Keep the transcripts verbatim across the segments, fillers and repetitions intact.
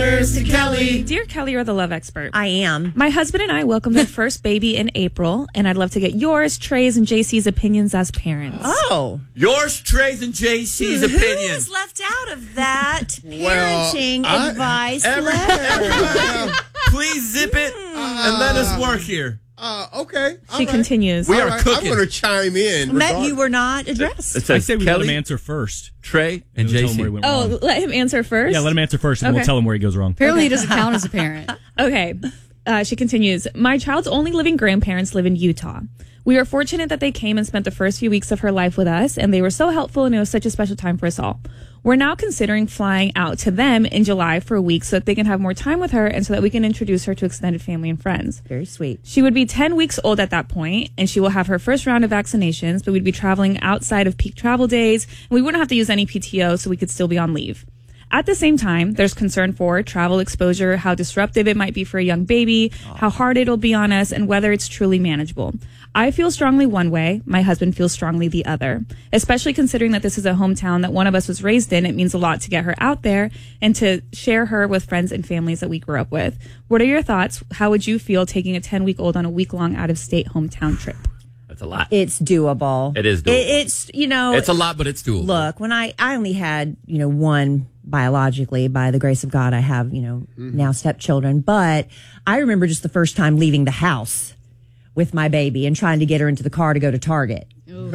letters to Kelly. Dear Kelly, you're the love expert. I am. My husband and I welcomed their first baby in April, and I'd love to get yours, Trey's, and J C's opinions as parents. Oh. Yours, Trey's, and J C's opinions. Who's left out of that Well, parenting I- advice Every- letter? Please zip it and let us work here. Uh, okay. She all right. continues. We All are right, cooking. I'm going to chime in. That regardless. you were not addressed. It I says say we let him Kelly, answer first. Trey, and We'll tell J him C. where he went Oh, wrong. let him answer first? Yeah, let him answer first, and Okay. we'll tell him where he goes wrong. Apparently, he doesn't count as a parent. Okay. Uh, she continues. My child's only living grandparents live in Utah. We are fortunate that they came and spent the first few weeks of her life with us, and they were so helpful, and it was such a special time for us all. We're now considering flying out to them in July for a week so that they can have more time with her and so that we can introduce her to extended family and friends. Very sweet. She would be ten weeks old at that point, and she will have her first round of vaccinations, but we'd be traveling outside of peak travel days, and we wouldn't have to use any P T O, so we could still be on leave. At the same time, there's concern for travel exposure, how disruptive it might be for a young baby, how hard it'll be on us, and whether it's truly manageable. I feel strongly one way. My husband feels strongly the other. Especially considering that this is a hometown that one of us was raised in, it means a lot to get her out there and to share her with friends and families that we grew up with. What are your thoughts? How would you feel taking a ten-week-old on a week-long out-of-state hometown trip? That's a lot. It's doable. It is doable. It, it's, you know. It's a lot, but it's doable. Look, when I, I only had, you know, one biologically, by the grace of God, I have, you know, Mm-hmm. now stepchildren. But I remember just the first time leaving the house with my baby and trying to get her into the car to go to Target.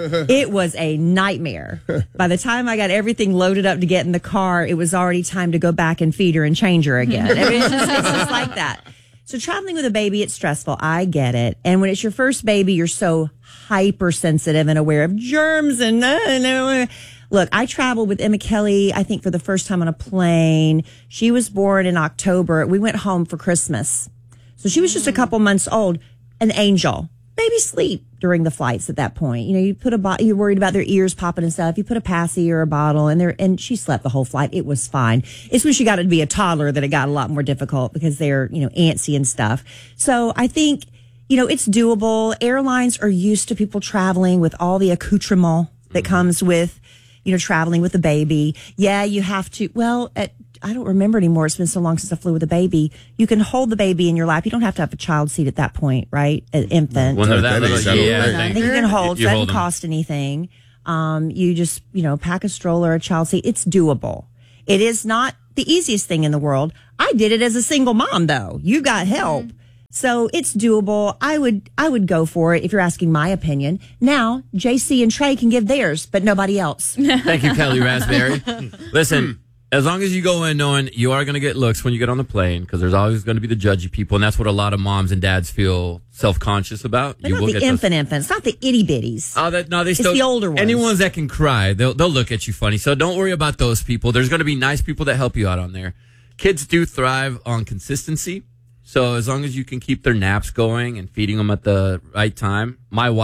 It was a nightmare. By the time I got everything loaded up to get in the car, it was already time to go back and feed her and change her again. I mean, it's, just, it's just like that. So traveling with a baby, it's stressful. I get it. And when it's your first baby, you're so hypersensitive and aware of germs and uh, uh, look, I traveled with Emma Kelly, I think for the first time on a plane. She was born in October. We went home for Christmas. So she was just a couple months old. An angel. Baby sleep during the flights at that point. You know, you put a bo- you're worried about their ears popping and stuff. You put a passy or a bottle and there, and she slept the whole flight. It was fine. It's when she got to be a toddler that it got a lot more difficult because they're, you know, antsy and stuff. So I think, you know, it's doable. Airlines are used to people traveling with all the accoutrement that comes with, you know, traveling with a baby. Yeah, you have to, well, at, I don't remember anymore. It's been so long since I flew with a baby. You can hold the baby in your lap. You don't have to have a child seat at that point, right? An infant. When they're that That little, is- I don't yeah, think- I I think. think you can hold. You It hold doesn't 'em. cost anything. Um, you just, you know, pack a stroller, a child seat. It's doable. It is not the easiest thing in the world. I did it as a single mom, though. You got help. So it's doable. I would, I would go for it if you're asking my opinion. Now, J C and Trey can give theirs, but nobody else. Thank you, Kelly Raspberry. Listen, as long as you go in knowing you are going to get looks when you get on the plane, because there's always going to be the judgy people, and that's what a lot of moms and dads feel self-conscious about. But you not will the get those- infant infants, not the itty bitties. Oh, that no, they still the older ones. Any ones that can cry, they'll they'll look at you funny. So don't worry about those people. There's going to be nice people that help you out on there. Kids do thrive on consistency. So as long as you can keep their naps going and feeding them at the right time, my wife.